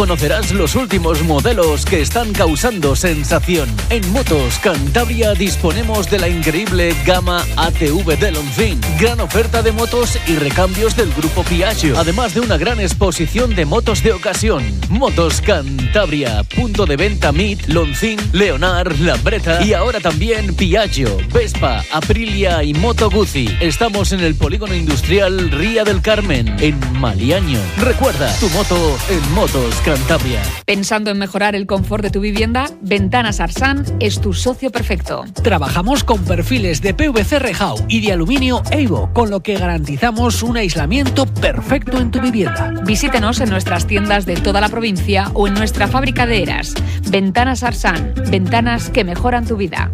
conocerás los últimos modelos que están causando sensación. En Motos Cantabria disponemos de la increíble gama ATV de Loncín. Gran oferta de motos y recambios del grupo Piaggio, además de una gran exposición de motos de ocasión. Motos Cantabria, punto de venta Mit, Loncín, Leonard, Lambretta y ahora también Piaggio, Vespa, Aprilia y Moto Guzzi. Estamos en el polígono industrial Ría del Carmen, en Maliaño. Recuerda, tu moto en Motos Cantabria. ¿Pensando en mejorar el confort de tu vivienda? Ventanas Arsan es tu socio perfecto. Trabajamos con perfiles de PVC rejao y de aluminio Evo, con lo que garantizamos un aislamiento perfecto en tu vivienda. Visítenos en nuestras tiendas de toda la provincia o en nuestra fábrica de Eras. Ventanas Arsan, ventanas que mejoran tu vida.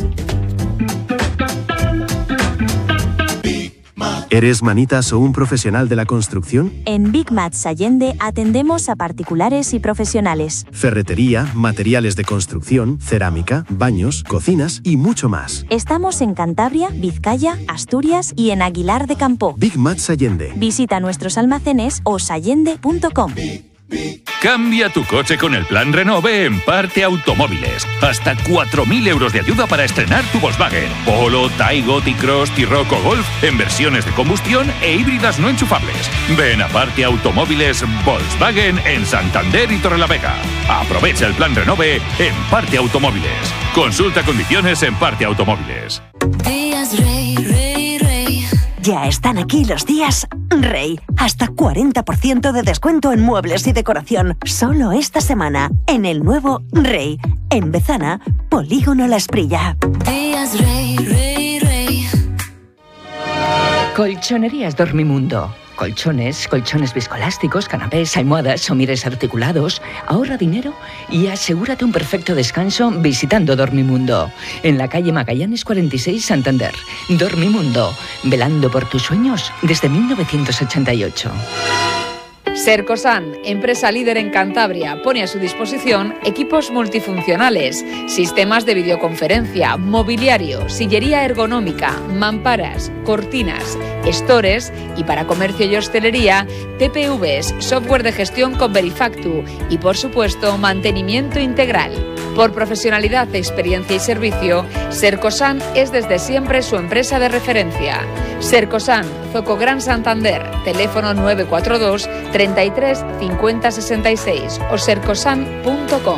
¿Eres manitas o un profesional de la construcción? En Big Mats Allende atendemos a particulares y profesionales. Ferretería, materiales de construcción, cerámica, baños, cocinas y mucho más. Estamos en Cantabria, Vizcaya, Asturias y en Aguilar de Campo. Big Mats Allende. Visita nuestros almacenes o sallende.com. Cambia tu coche con el plan Renove en Parte Automóviles. Hasta 4.000 euros de ayuda para estrenar tu Volkswagen. Polo, Taigo, T-Cross, T-Roc o Golf en versiones de combustión e híbridas no enchufables. Ven a Parte Automóviles Volkswagen en Santander y Torrelavega. Aprovecha el plan Renove en Parte Automóviles. Consulta condiciones en Parte Automóviles. Días Rey, Rey, Rey. Ya están aquí los días Rey. Hasta 40% de descuento en muebles y decoración. Solo esta semana. En el nuevo Rey. En Bezana, Polígono La Esprilla. Días Rey, Rey, Rey. Colchonerías Dormimundo. Colchones, colchones viscoelásticos, canapés, almohadas, somires articulados. Ahorra dinero y asegúrate un perfecto descanso visitando Dormimundo. En la calle Magallanes 46, Santander. Dormimundo, velando por tus sueños desde 1988. Sercosan, empresa líder en Cantabria, pone a su disposición equipos multifuncionales, sistemas de videoconferencia, mobiliario, sillería ergonómica, mamparas, cortinas, estores y para comercio y hostelería, TPVs, software de gestión con Verifactu y, por supuesto, mantenimiento integral. Por profesionalidad, experiencia y servicio, Sercosan es desde siempre su empresa de referencia. Sercosan, Zoco Gran Santander, teléfono 942 33 50 66 o sercosan.com.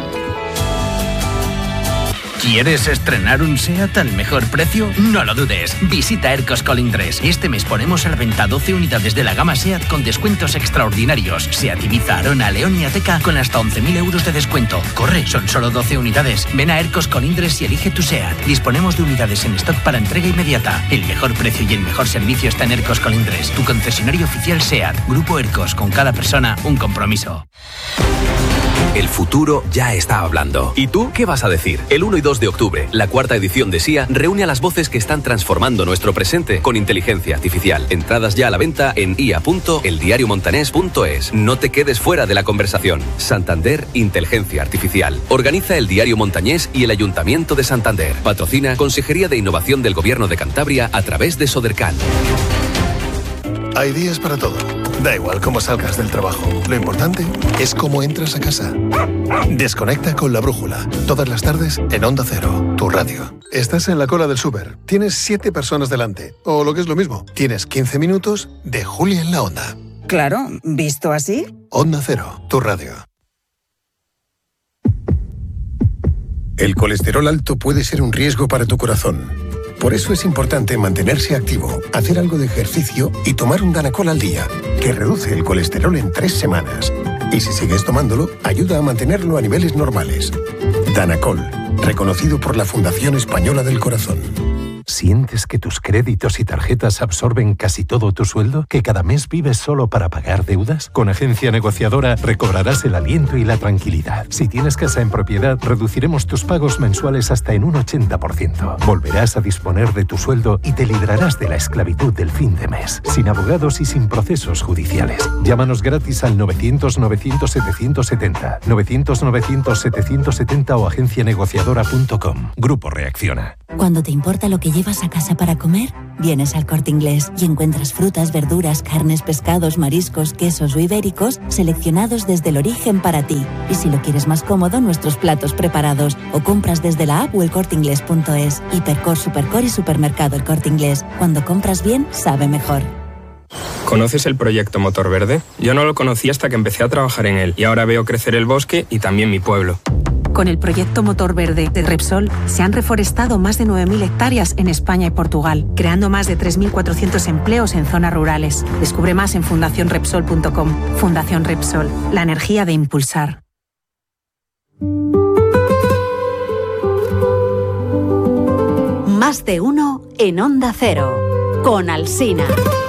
¿Quieres estrenar un SEAT al mejor precio? No lo dudes. Visita Ercos Colindres. Este mes ponemos a la venta 12 unidades de la gama SEAT con descuentos extraordinarios. SEAT Ibiza, Arona, León y Ateca con hasta 11.000 euros de descuento. Corre, son solo 12 unidades. Ven a Ercos Colindres y elige tu SEAT. Disponemos de unidades en stock para entrega inmediata. El mejor precio y el mejor servicio está en Ercos Colindres, tu concesionario oficial SEAT. Grupo Ercos, con cada persona un compromiso. El futuro ya está hablando. ¿Y tú qué vas a decir? El 1 y 2 de octubre, la cuarta edición de SIA reúne a las voces que están transformando nuestro presente con inteligencia artificial. Entradas ya a la venta en ia.eldiariomontanés.es. No te quedes fuera de la conversación. Santander Inteligencia Artificial. Organiza el Diario Montañés y el Ayuntamiento de Santander. Patrocina Consejería de Innovación del Gobierno de Cantabria a través de Sodercan. Hay días para todo. Da igual cómo salgas del trabajo. Lo importante es cómo entras a casa. Desconecta con La Brújula. Todas las tardes en Onda Cero, tu radio. Estás en la cola del súper. Tienes 7 personas delante. O lo que es lo mismo, tienes 15 minutos de Julia en la Onda. Claro, ¿visto así? Onda Cero, tu radio. El colesterol alto puede ser un riesgo para tu corazón. Por eso es importante mantenerse activo, hacer algo de ejercicio y tomar un Danacol al día, que reduce el colesterol en 3 semanas. Y si sigues tomándolo, ayuda a mantenerlo a niveles normales. Danacol, reconocido por la Fundación Española del Corazón. ¿Sientes que tus créditos y tarjetas absorben casi todo tu sueldo? ¿Que cada mes vives solo para pagar deudas? Con Agencia Negociadora recobrarás el aliento y la tranquilidad. Si tienes casa en propiedad, reduciremos tus pagos mensuales hasta en un 80%. Volverás a disponer de tu sueldo y te librarás de la esclavitud del fin de mes, sin abogados y sin procesos judiciales. Llámanos gratis al 900-900-770, 900-900-770 o agencianegociadora.com. Grupo Reacciona. Cuando te importa lo que llevas a casa para comer, vienes al Corte Inglés y encuentras frutas, verduras, carnes, pescados, mariscos, quesos o ibéricos seleccionados desde el origen para ti. Y si lo quieres más cómodo, nuestros platos preparados o compras desde la app o elcorteinglés.es. Hipercor, Supercor y Supermercado El Corte Inglés. Cuando compras bien, sabe mejor. ¿Conoces el proyecto Motor Verde? Yo no lo conocí hasta que empecé a trabajar en él y ahora veo crecer el bosque y también mi pueblo. Con el proyecto Motor Verde de Repsol se han reforestado más de 9.000 hectáreas en España y Portugal, creando más de 3.400 empleos en zonas rurales. Descubre más en fundacionrepsol.com. Fundación Repsol, la energía de impulsar. Más de uno en Onda Cero, con Alsina.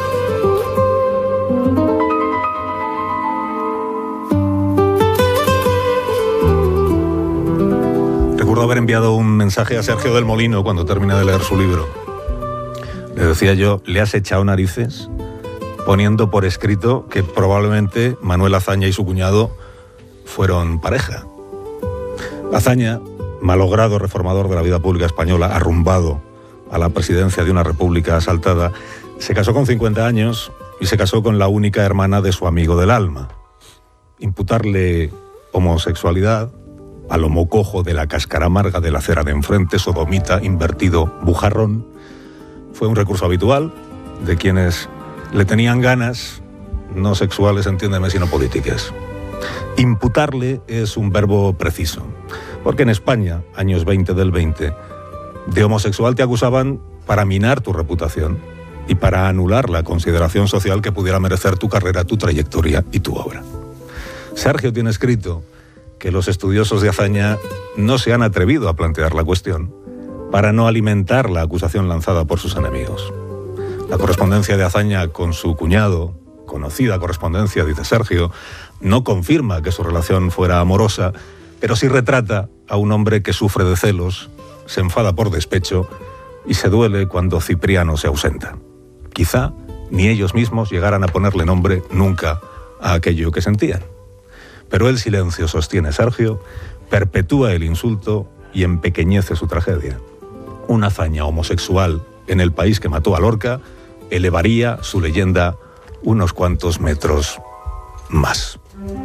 Recuerdo haber enviado un mensaje a Sergio del Molino cuando terminé de leer su libro. Le decía yo, le has echado narices poniendo por escrito que probablemente Manuel Azaña y su cuñado fueron pareja. Azaña, malogrado reformador de la vida pública española, arrumbado a la presidencia de una república asaltada, se casó con 50 años y se casó con la única hermana de su amigo del alma. Imputarle homosexualidad, palomo cojo de la cáscara amarga de la acera de enfrente, sodomita, invertido, bujarrón, fue un recurso habitual de quienes le tenían ganas, no sexuales, entiéndeme, sino políticas. Imputarle es un verbo preciso, porque en España, años 20 del 20, de homosexual te acusaban para minar tu reputación y para anular la consideración social que pudiera merecer tu carrera, tu trayectoria y tu obra. Sergio tiene escrito que los estudiosos de Azaña no se han atrevido a plantear la cuestión para no alimentar la acusación lanzada por sus enemigos. La correspondencia de Azaña con su cuñado, conocida correspondencia, dice Sergio, no confirma que su relación fuera amorosa, pero sí retrata a un hombre que sufre de celos, se enfada por despecho y se duele cuando Cipriano se ausenta. Quizá ni ellos mismos llegaran a ponerle nombre nunca a aquello que sentían. Pero el silencio, sostiene Sergio, perpetúa el insulto y empequeñece su tragedia. Una hazaña homosexual en el país que mató a Lorca elevaría su leyenda unos cuantos metros más.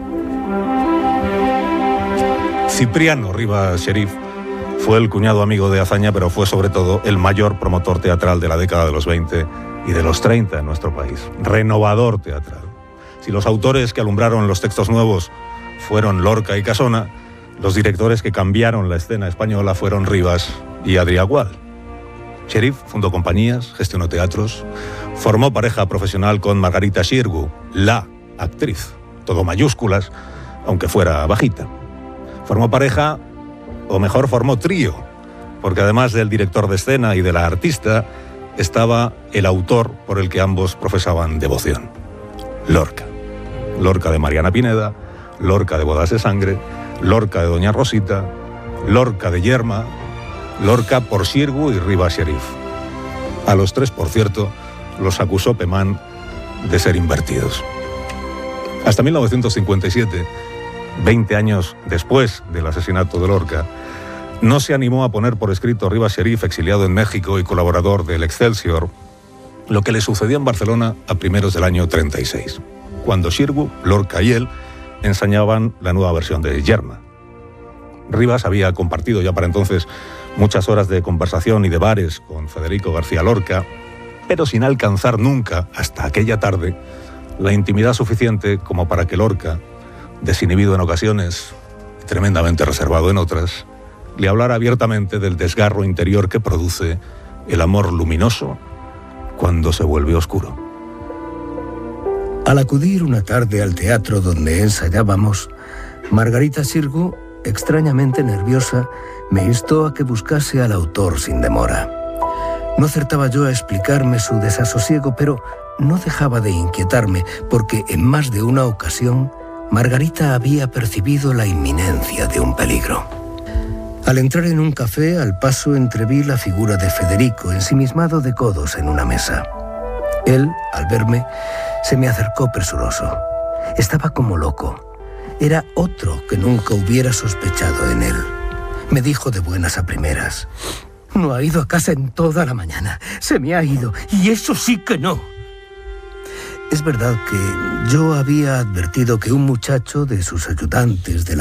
Cipriano Rivas Cherif fue el cuñado amigo de Azaña, pero fue sobre todo el mayor promotor teatral de la década de los 20 y de los 30 en nuestro país. Renovador teatral. Si los autores que alumbraron los textos nuevos fueron Lorca y Casona, los directores que cambiaron la escena española fueron Rivas y Adrià Gual. Cherif fundó compañías, gestionó teatros, formó pareja profesional con Margarita Xirgu, la actriz, todo mayúsculas, aunque fuera bajita. Formó pareja, o mejor formó trío, porque además del director de escena y de la artista, estaba el autor por el que ambos profesaban devoción. Lorca. Lorca de Mariana Pineda, Lorca de Bodas de Sangre, Lorca de Doña Rosita, Lorca de Yerma, Lorca por Xirgu y Rivas Cherif. A los tres, por cierto, los acusó Pemán de ser invertidos. Hasta 1957, 20 años después del asesinato de Lorca, no se animó a poner por escrito Rivas Cherif, exiliado en México y colaborador del Excelsior, lo que le sucedió en Barcelona a primeros del año 36, cuando Xirgu, Lorca y él ensañaban la nueva versión de Yerma. Rivas había compartido ya para entonces muchas horas de conversación y de bares con Federico García Lorca, pero sin alcanzar nunca, hasta aquella tarde, la intimidad suficiente como para que Lorca, desinhibido en ocasiones y tremendamente reservado en otras, le hablara abiertamente del desgarro interior que produce el amor luminoso cuando se vuelve oscuro. Al acudir una tarde al teatro donde ensayábamos, Margarita Xirgu, extrañamente nerviosa, me instó a que buscase al autor sin demora. No acertaba yo a explicarme su desasosiego, pero no dejaba de inquietarme, porque en más de una ocasión Margarita había percibido la inminencia de un peligro. Al entrar en un café, al paso entreví la figura de Federico, ensimismado de codos en una mesa. Él, al verme, se me acercó presuroso. Estaba como loco. Era otro que nunca hubiera sospechado en él. Me dijo de buenas a primeras: No ha ido a casa en toda la mañana. Se me ha ido. Y eso sí que no. Es verdad que yo había advertido que un muchacho de sus ayudantes de la